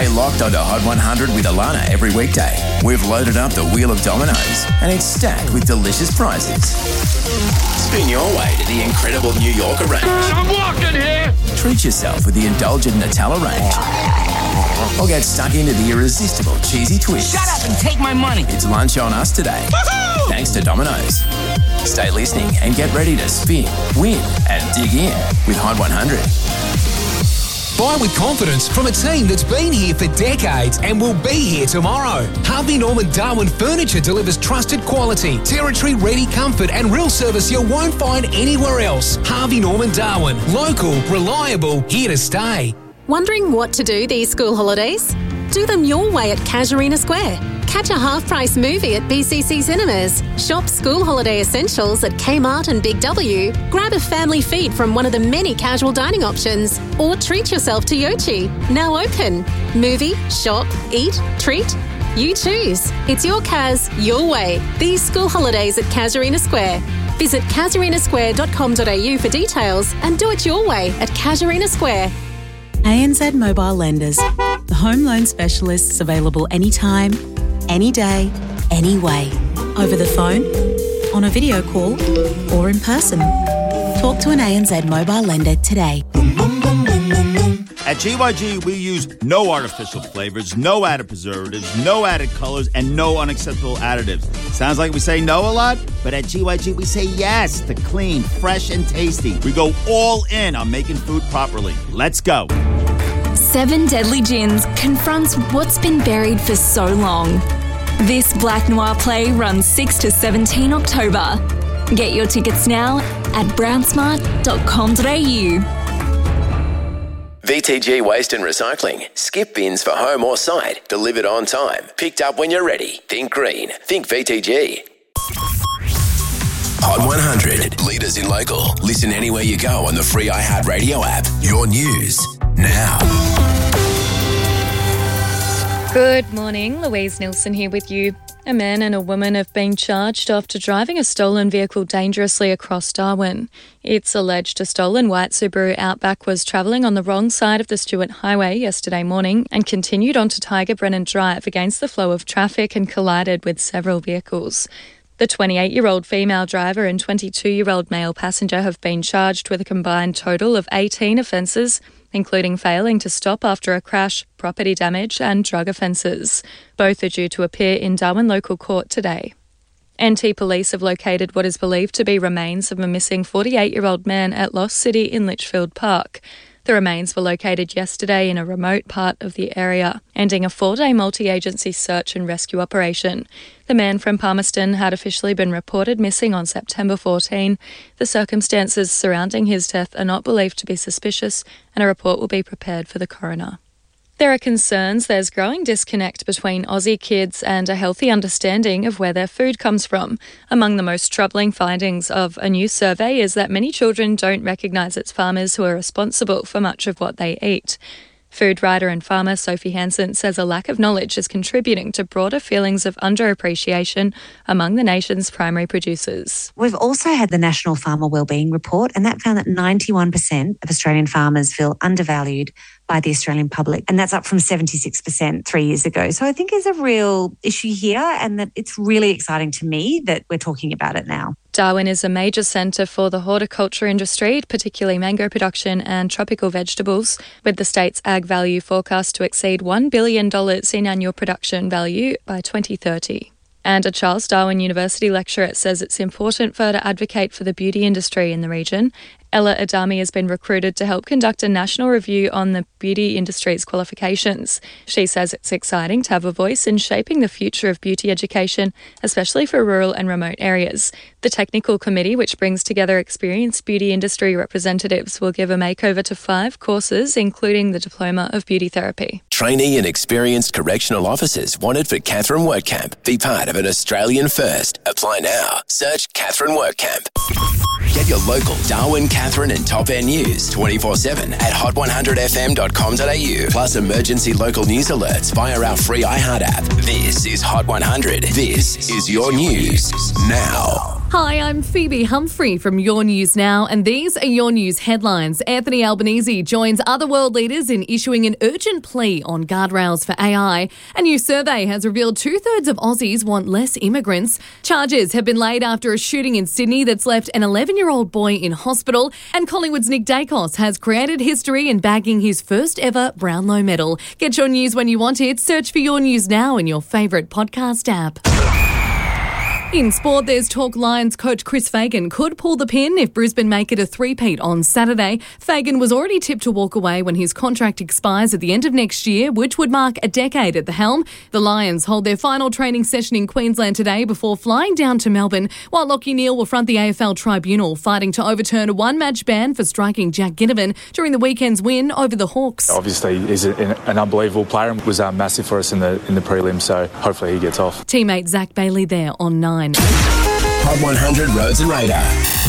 Stay locked onto Hot 100 with Alana every weekday. We've loaded up the wheel of dominoes and it's stacked with delicious prizes. Spin your way to the incredible New Yorker range. I'm walking here! Treat yourself with the indulgent Nutella range. Or get stuck into the irresistible cheesy twist. Shut up and take my money. It's lunch on us today. Woo-hoo! Thanks to Domino's. Stay listening and get ready to spin, win and dig in with Hot 100. Buy with confidence from a team that's been here for decades and will be here tomorrow. Harvey Norman Darwin Furniture delivers trusted quality, territory-ready comfort and real service you won't find anywhere else. Harvey Norman Darwin. Local, reliable, here to stay. Wondering what to do these school holidays? Do them your way at Casuarina Square. Catch a half-price movie at BCC Cinemas. Shop school holiday essentials at Kmart and Big W. Grab a family feed from one of the many casual dining options. Or treat yourself to Yochi, now open. Movie, shop, eat, treat. You choose. It's your Kaz, your way. These school holidays at Casuarina Square. Visit casuarinasquare.com.au for details and do it your way at Casuarina Square. ANZ Mobile Lenders, the home loan specialists available anytime, any day, any way. Over the phone, on a video call, or in person. Talk to an ANZ Mobile Lender today. At GYG, we use no artificial flavors, no added preservatives, no added colors, and no unacceptable additives. Sounds like we say no a lot, but at GYG, we say yes to clean, fresh, and tasty. We go all in on making food properly. Let's go. 7 Deadly Gins confronts what's been buried for so long. This Black Noir play runs 6 to 17 October. Get your tickets now at brownsmart.com.au. VTG Waste and Recycling. Skip bins for home or site. Delivered on time. Picked up when you're ready. Think green. Think VTG. Hot 100. Leaders in local. Listen anywhere you go on the free iHeartRadio app. Your news now. Good morning, Louise Nilsson here with you. A man and a woman have been charged after driving a stolen vehicle dangerously across Darwin. It's alleged a stolen white Subaru Outback was travelling on the wrong side of the Stewart Highway yesterday morning and continued onto Tiger Brennan Drive against the flow of traffic and collided with several vehicles. The 28-year-old female driver and 22-year-old male passenger have been charged with a combined total of 18 offences, including failing to stop after a crash, property damage and drug offences. Both are due to appear in Darwin Local Court today. NT Police have located what is believed to be remains of a missing 48-year-old man at Lost City in Litchfield Park. The remains were located yesterday in a remote part of the area, ending a 4-day multi-agency search and rescue operation. The man from Palmerston had officially been reported missing on September 14. The circumstances surrounding his death are not believed to be suspicious, and a report will be prepared for the coroner. There are concerns there's growing disconnect between Aussie kids and a healthy understanding of where their food comes from. Among the most troubling findings of a new survey is that many children don't recognise its farmers who are responsible for much of what they eat. Food writer and farmer Sophie Hansen says a lack of knowledge is contributing to broader feelings of underappreciation among the nation's primary producers. We've also had the National Farmer Wellbeing Report, and that found that 91% of Australian farmers feel undervalued by the Australian public, and that's up from 76% 3 years ago. So I think there's a real issue here, and that it's really exciting to me that we're talking about it now. Darwin is a major centre for the horticulture industry, particularly mango production and tropical vegetables, with the state's ag value forecast to exceed $1 billion in annual production value by 2030. And a Charles Darwin University lecturer says it's important for her to advocate for the beauty industry in the region. Ella Adami has been recruited to help conduct a national review on the beauty industry's qualifications. She says it's exciting to have a voice in shaping the future of beauty education, especially for rural and remote areas. The technical committee, which brings together experienced beauty industry representatives, will give a makeover to 5 courses, including the Diploma of Beauty Therapy. Trainee and experienced correctional officers wanted for Catherine WorkCamp. Be part of an Australian first. Apply now. Search Catherine WorkCamp. Get your local Darwin, Catherine and Top End news 24/7 at hot100fm.com.au. Plus emergency local news alerts via our free iHeart app. This is Hot 100. This is your news now. Hi, I'm Phoebe Humphrey from Your News Now, and these are Your News headlines. Anthony Albanese joins other world leaders in issuing an urgent plea on guardrails for AI. A new survey has revealed 2/3 of Aussies want less immigrants. Charges have been laid after a shooting in Sydney that's left an 11-year-old boy in hospital. And Collingwood's Nick Dacos has created history in bagging his first ever Brownlow medal. Get your news when you want it. Search for Your News Now in your favourite podcast app. In sport, there's talk Lions coach Chris Fagan could pull the pin if Brisbane make it a three-peat on Saturday. Fagan was already tipped to walk away when his contract expires at the end of next year, which would mark a decade at the helm. The Lions hold their final training session in Queensland today before flying down to Melbourne, while Lachie Neale will front the AFL Tribunal, fighting to overturn a one-match ban for striking Jack Ginnivan during the weekend's win over the Hawks. Obviously, he's an unbelievable player and was massive for us in the prelim, so hopefully he gets off. Teammate Zach Bailey there on 9. Hot 100 Roads and Radar.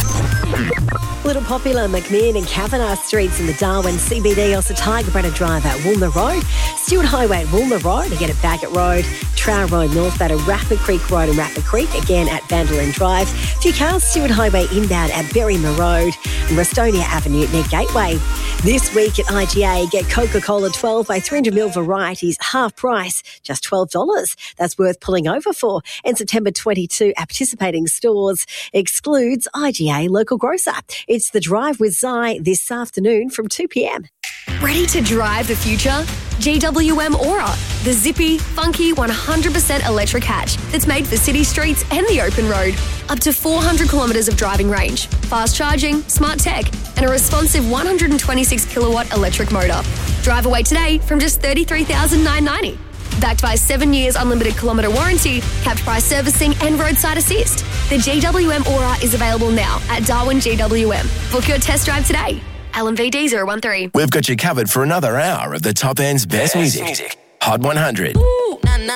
Little Popular, McMahon and Kavanagh Streets in the Darwin CBD, also Tiger Brenner Drive at Woolner Road, Stewart Highway at Woolner Road, again at Bagot Road, Trower Road northbound at Rapid Creek Road and Rapid Creek, again at Vanderlyn Drive, Few Cars, Stewart Highway inbound at Berrymer Road and Restonia Avenue near Gateway. This week at IGA, get Coca-Cola 12 by 300ml varieties, half price, just $12. That's worth pulling over for. And September 22 at participating stores, excludes IGA local grocer. It's The Drive with Zai this afternoon from 2 p.m. Ready to drive the future? GWM Aura, the zippy, funky 100% electric hatch that's made for city streets and the open road. Up to 400 kilometres of driving range, fast charging, smart tech, and a responsive 126 kilowatt electric motor. Drive away today from just $33,990. Backed by 7 years unlimited kilometre warranty, capped price servicing and roadside assist. The GWM Aura is available now at Darwin GWM. Book your test drive today. LMVD 013. We've got you covered for another hour of the top end's best music. Hot 100.